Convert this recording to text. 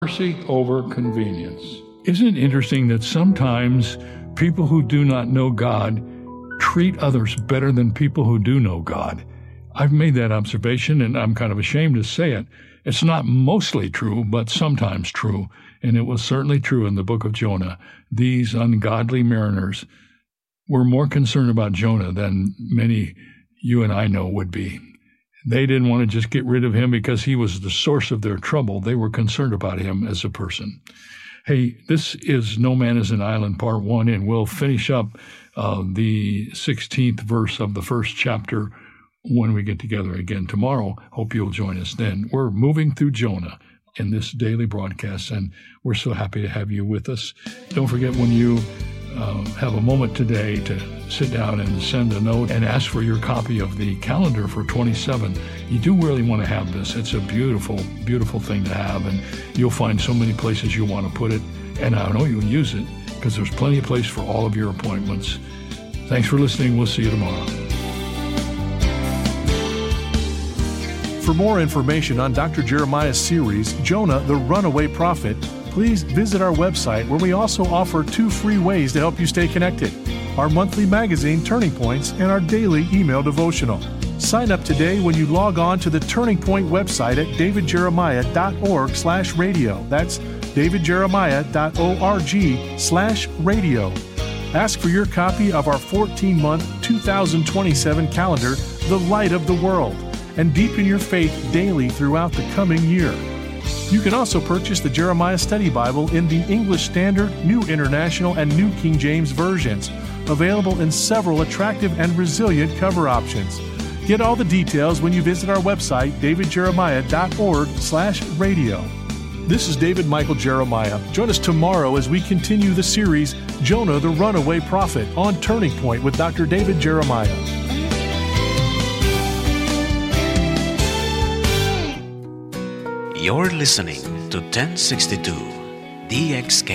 Mercy over convenience. Isn't it interesting that sometimes people who do not know God treat others better than people who do know God? I've made that observation, and I'm kind of ashamed to say it. It's not mostly true, but sometimes true, and it was certainly true in the book of Jonah. These ungodly mariners were more concerned about Jonah than many you and I know would be. They didn't want to just get rid of him because he was the source of their trouble. They were concerned about him as a person. Hey, this is No Man is an Island, Part 1, and we'll finish up the 16th verse of the first chapter when we get together again tomorrow. Hope you'll join us then. We're moving through Jonah in this daily broadcast, and we're so happy to have you with us. Don't forget, when you have a moment today to sit down and send a note and ask for your copy of the calendar for 27. You do really want to have this. It's a beautiful, beautiful thing to have, and you'll find so many places you want to put it, and I know you'll use it because there's plenty of place for all of your appointments. Thanks for listening. We'll see you tomorrow. For more information on Dr. Jeremiah's series, Jonah, the Runaway Prophet, please visit our website, where we also offer 2 free ways to help you stay connected: our monthly magazine, Turning Points, and our daily email devotional. Sign up today when you log on to the Turning Point website at davidjeremiah.org/radio. That's davidjeremiah.org/radio. Ask for your copy of our 14-month 2027 calendar, The Light of the World, and deepen your faith daily throughout the coming year. You can also purchase the Jeremiah Study Bible in the English Standard, New International, and New King James versions, available in several attractive and resilient cover options. Get all the details when you visit our website, davidjeremiah.org/radio. This is David Michael Jeremiah. Join us tomorrow as we continue the series, Jonah, the Runaway Prophet, on Turning Point with Dr. David Jeremiah. You're listening to 1062 DXK.